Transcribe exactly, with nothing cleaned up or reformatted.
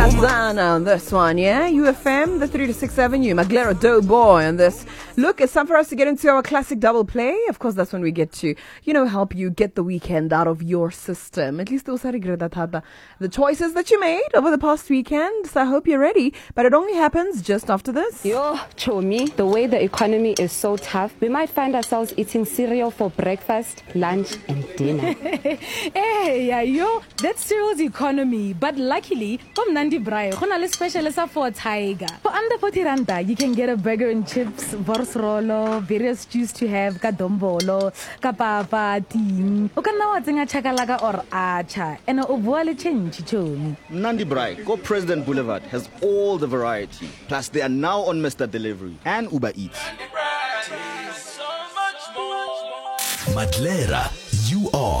Shazana on this one, yeah? U F M, the three to six Avenue, Maglero Doughboy on this. Look, it's time for us to get into our classic double play. Of course, that's when we get to, you know, help you get the weekend out of your system. At least the choices that you made over the past weekend. So I hope you're ready. But it only happens just after this. Yo, Chomi, the way the economy is so tough, we might find ourselves eating cereal for breakfast, lunch, and dinner. Hey, yeah, yo, that's cereal's economy. But luckily, from Nandi Braai, we have special for Tiger. For under forty randa, you can get a burger and chips, borsrolo, various stews to have, kadombolo, kapapa, ting. You can now think a chakalaka or acha, and a voile change, Chomi. Nandi Braai, Go President Boulevard has all the variety. Plus, they are now on Mister Delivery and Uber Eats. Maglera, you are